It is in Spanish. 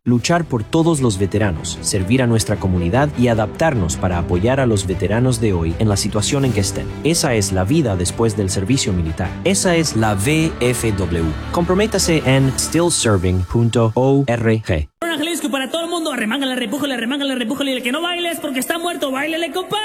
Luchar por todos los veteranos, servir a nuestra comunidad y adaptarnos para apoyar a los veteranos de hoy en la situación en que estén. Esa es la vida después del servicio militar. Esa es la VFW. Comprométase en stillserving.org. Jalisco, para todo el mundo, arremángale, repújale, y el que no baile es porque está muerto, báilele, compa.